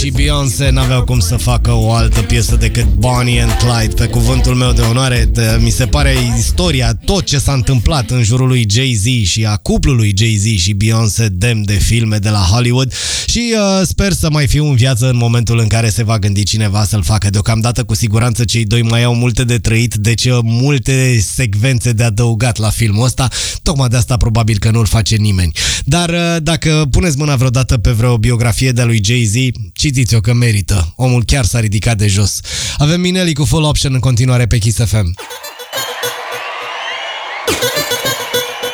și Beyoncé n-aveau cum să facă o altă piesă decât Bonnie and Clyde. Pe cuvântul meu de onoare, mi se pare istoria, tot ce s-a întâmplat în jurul lui Jay-Z și a cuplului Jay-Z și Beyoncé demn de filme de la Hollywood și sper să mai fiu în viață în momentul în care se va gândi cineva să-l facă. Deocamdată cu siguranță cei doi mai au multe de trăit, deci multe secvențe de adăugat la filmul ăsta, tocmai de asta probabil că nu-l face nimeni. Dar dacă puneți mâna vreodată pe vreo biografie de-a lui Jay-Z, citiți-o că merită. Omul chiar s-a ridicat de jos. Avem Minelli cu Full Option în continuare pe Kiss FM.